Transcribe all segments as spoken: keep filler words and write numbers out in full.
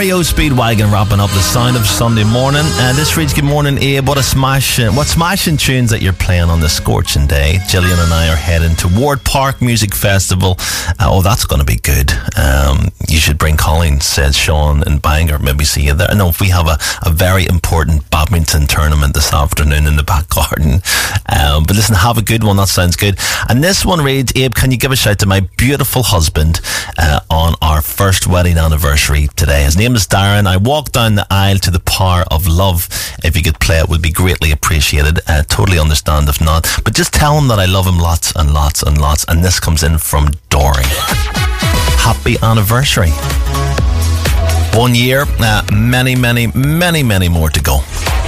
R E O Speedwagon wrapping up the sound of Sunday morning. Uh, this reads, good morning, Abe. What a smashing, what smashing tunes that you're playing on this scorching day. Gillian and I are heading to Ward Park Music Festival. Uh, oh, that's going to be good. Um, you should bring Colleen, says Sean in Bangor. Maybe see you there. I know we have a, a very important badminton tournament this afternoon in the back garden. Um, but listen, have a good one. That sounds good. And this one reads, Abe, can you give a shout to my beautiful husband uh, on our first wedding anniversary today? His name is Darren. I walked down the aisle to the Power of Love. If you could play it, would be greatly appreciated. Uh, totally understand if not. But just tell him that I love him lots and lots and lots. And this comes in from Dory. Happy anniversary. One year, uh, many, many, many, many more to go.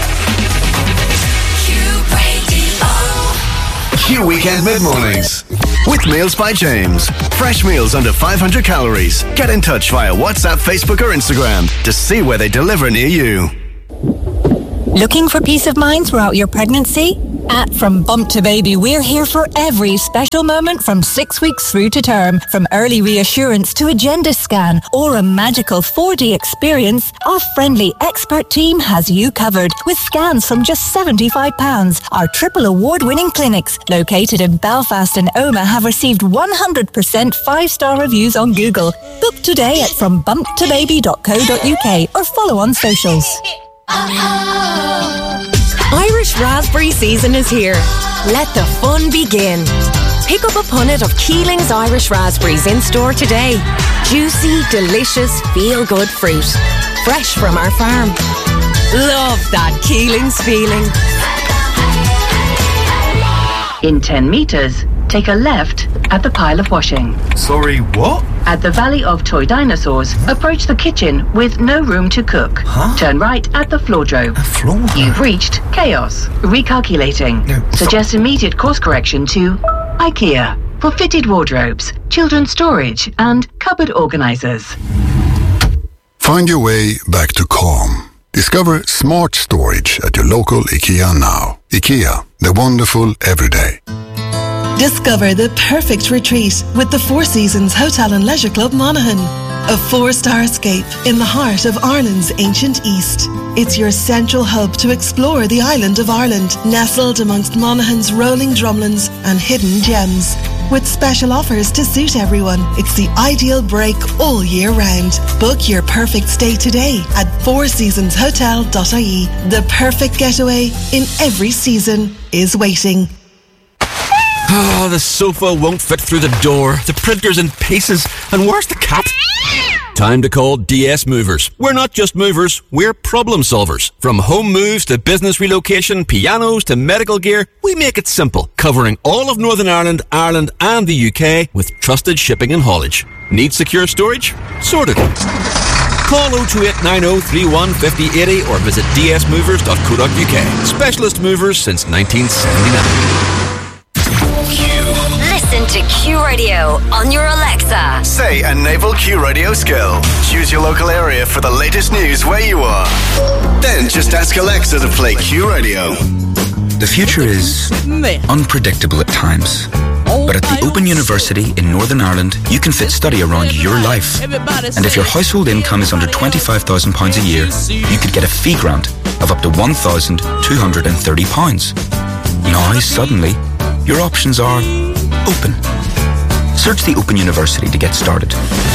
Q Weekend Mid-Mornings with Meals by James. Fresh meals under five hundred calories. Get in touch via WhatsApp, Facebook or Instagram to see where they deliver near you. Looking for peace of mind throughout your pregnancy? At From Bump to Baby, we're here for every special moment from six weeks through to term. From early reassurance to a gender scan or a magical four D experience, our friendly expert team has you covered with scans from just seventy-five pounds. Our triple award-winning clinics, located in Belfast and Omagh, have received one hundred percent five-star reviews on Google. Book today at from bump to baby dot co dot uk or follow on socials. Irish raspberry season is here. Let the fun begin. Pick up a punnet of Keeling's Irish raspberries in store today. Juicy, delicious, feel-good fruit. Fresh from our farm. Love that Keeling's feeling. In ten metres, take a left at the pile of washing. Sorry, what? At the Valley of Toy Dinosaurs, approach the kitchen with no room to cook. Huh? Turn right at the floordrobe. A floordrobe? You've reached chaos. Recalculating. No, Suggest immediate course correction to IKEA for fitted wardrobes, children's storage and cupboard organisers. Find your way back to calm. Discover smart storage at your local IKEA now. IKEA, the wonderful everyday. Discover the perfect retreat with the Four Seasons Hotel and Leisure Club Monaghan. A four-star escape in the heart of Ireland's ancient East. It's your central hub to explore the island of Ireland, nestled amongst Monaghan's rolling drumlins and hidden gems. With special offers to suit everyone, it's the ideal break all year round. Book your perfect stay today at four seasons hotel dot I E. The perfect getaway in every season is waiting. Oh, the sofa won't fit through the door. The printer's in pieces. And where's the cat? Time to call D S Movers. We're not just movers, we're problem solvers. From home moves to business relocation, pianos to medical gear, we make it simple, covering all of Northern Ireland, Ireland and the U K with trusted shipping and haulage. Need secure storage? Sorted. Call oh two eight nine oh three one five oh eight oh or visit d s movers dot co dot u k. Specialist movers since nineteen seventy-nine. Listen to Q Radio on your Alexa. Say a naval Q Radio skill. Choose your local area for the latest news where you are. Then just ask Alexa to play Q Radio. The future is unpredictable at times. But at the Open University in Northern Ireland, you can fit study around your life. And if your household income is under twenty-five thousand pounds a year, you could get a fee grant of up to one thousand two hundred thirty pounds. Now, suddenly, your options are open. Search the Open University to get started.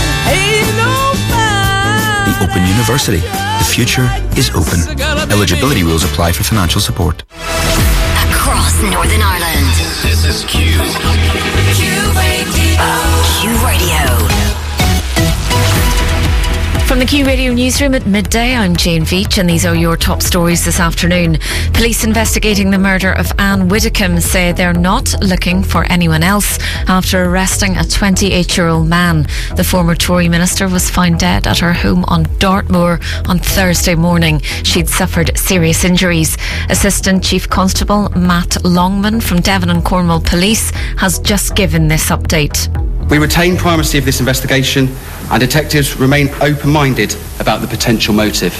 The Open University. The future is open. Eligibility rules apply for financial support. Across Northern Ireland. This is Q. Q Radio. Q Radio. From the Q Radio newsroom at midday, I'm Jane Veach and these are your top stories this afternoon. Police investigating the murder of Anne Widdecombe say they're not looking for anyone else after arresting a twenty-eight-year-old man. The former Tory minister was found dead at her home on Dartmoor on Thursday morning. She'd suffered serious injuries. Assistant Chief Constable Matt Longman from Devon and Cornwall Police has just given this update. We retain primacy of this investigation and detectives remain open-minded about the potential motive.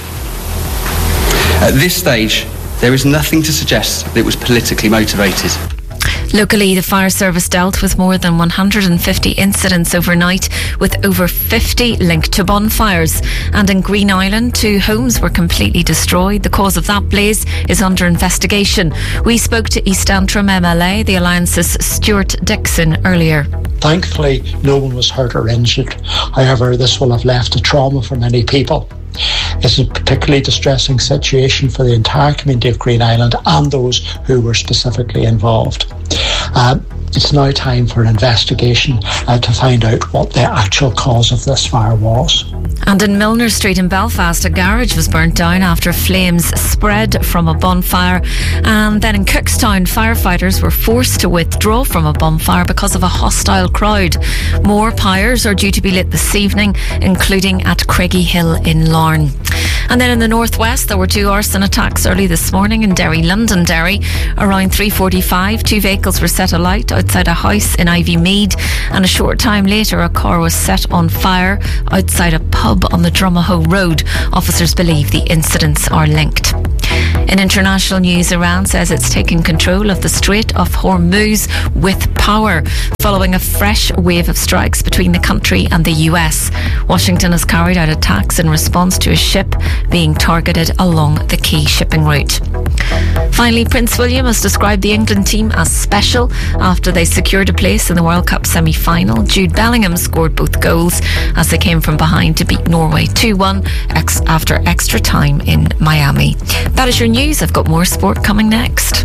At this stage, there is nothing to suggest that it was politically motivated. Locally, the fire service dealt with more than one hundred fifty incidents overnight, with over fifty linked to bonfires. And in Green Island, two homes were completely destroyed. The cause of that blaze is under investigation. We spoke to East Antrim M L A, the Alliance's Stuart Dixon, earlier. Thankfully, no one was hurt or injured. However, this will have left a trauma for many people. It's a particularly distressing situation for the entire community of Green Island and those who were specifically involved. Uh, it's now time for an investigation uh, to find out what the actual cause of this fire was. And in Milner Street in Belfast, a garage was burnt down after flames spread from a bonfire. And then in Cookstown, firefighters were forced to withdraw from a bonfire because of a hostile crowd. More pyres are due to be lit this evening, including at Craigie Hill in Larne. And then in the northwest, there were two arson attacks early this morning in Derry, Londonderry. Around three forty-five, two vehicles were set alight outside a house in Ivy Mead, and a short time later a car was set on fire outside a pub on the Drumahoe Road. Officers believe the incidents are linked. In international news, Iran says it's taking control of the Strait of Hormuz with power, following a fresh wave of strikes between the country and the U S. Washington has carried out attacks in response to a ship being targeted along the key shipping route. Finally, Prince William has described the England team as special after they secured a place in the World Cup semi-final. Jude Bellingham scored both goals as they came from behind to beat Norway two one ex- after extra time in Miami. That is your news. I've got more sport coming next.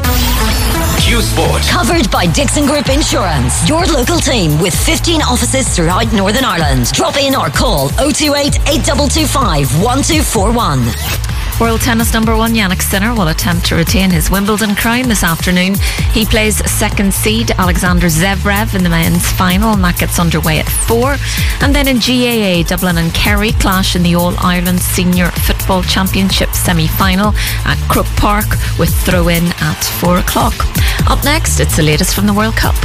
Q Sport. Covered by Dixon Group Insurance. Your local team with fifteen offices throughout Northern Ireland. Drop in or call oh two eight, eight two two five, one two four one. World tennis number one Jannik Sinner will attempt to retain his Wimbledon crown this afternoon. He plays second seed Alexander Zverev in the men's final, and that gets underway at four. And then in G A A, Dublin and Kerry clash in the All-Ireland Senior Football Championship semi-final at Croke Park, with throw-in at four o'clock. Up next, it's the latest from the World Cup.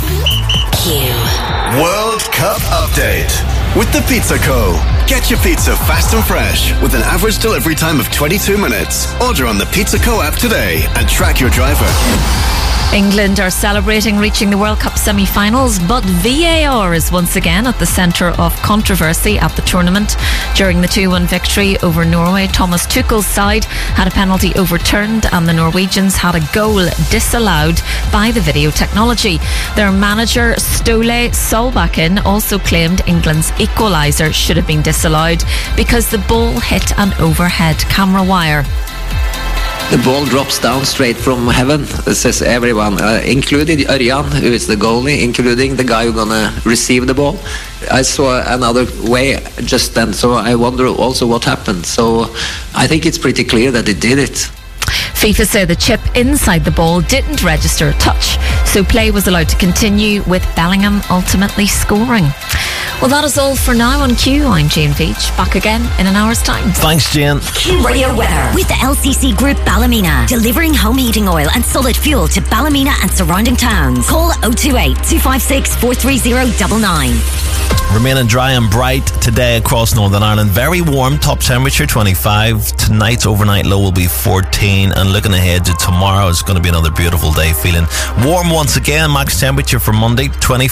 Q. World Cup update with the Pizza Co. Get your pizza fast and fresh with an average delivery time of twenty-two minutes. Order on the Pizza Co app today and track your driver. England are celebrating reaching the World Cup semi-finals, but V A R is once again at the centre of controversy at the tournament. During the two one victory over Norway, Thomas Tuchel's side had a penalty overturned and the Norwegians had a goal disallowed by the video technology. Their manager, Ståle Solbakken, also claimed England's equaliser should have been disallowed because the ball hit an overhead camera wire. The ball drops down straight from heaven, says everyone, uh, including Ørjan, who is the goalie, including the guy who's gonna receive the ball. I saw another way just then, so I wonder also what happened. So I think it's pretty clear that it did it. FIFA say the chip inside the ball didn't register a touch, so play was allowed to continue, with Bellingham ultimately scoring. Well, that is all for now on Q. I'm Jane Veach, back again in an hour's time. Thanks, Jane. Q Radio weather with the L C C Group Ballymena, delivering home heating oil and solid fuel to Ballymena and surrounding towns. Call oh two eight, two five six, four three oh nine nine. Remaining dry and bright today across Northern Ireland. Very warm, top temperature twenty-five. Tonight's overnight low will be fourteen, and looking ahead to tomorrow, it's going to be another beautiful day. Feeling warm once again. Max temperature for Monday twenty.